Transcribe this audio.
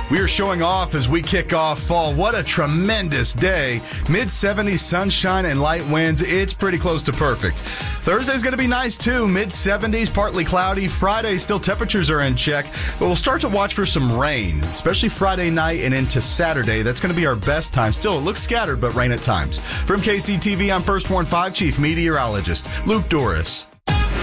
We are showing off as we kick off fall. What a tremendous day. Mid-70s, sunshine and light winds. It's pretty close to perfect. Thursday's going to be nice, too. Mid-70s, partly cloudy. Friday, still temperatures are in check. But we'll start to watch for some rain, especially Friday night and into Saturday. That's going to be our best time. Still, it looks scattered, but rain at times. From KCTV, I'm First Warn 5 Chief Meteorologist Luke Doris.